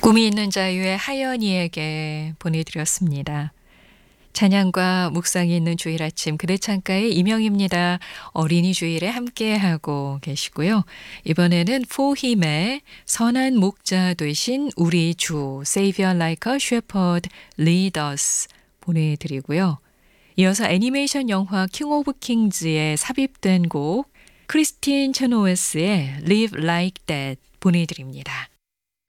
꿈이 있는 자유의 하연이에게 보내드렸습니다. 찬양과 묵상이 있는 주일 아침 그대 창가의 이명입니다. 어린이 주일에 함께하고 계시고요. 이번에는 포힘의 선한 목자 되신 우리 주 Savior like a shepherd lead us 보내드리고요. 이어서 애니메이션 영화 킹 오브 킹즈에 삽입된 곡 크리스틴 체노웨스의 Live Like That 보내드립니다.